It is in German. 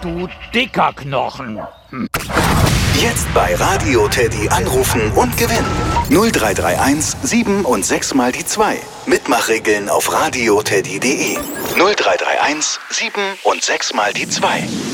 du dicker Knochen. Jetzt bei Radio Teddy anrufen und gewinnen. 0331 7 und 6 mal die 2. Mitmachregeln auf radioteddy.de. 0331 7 und 6 mal die 2.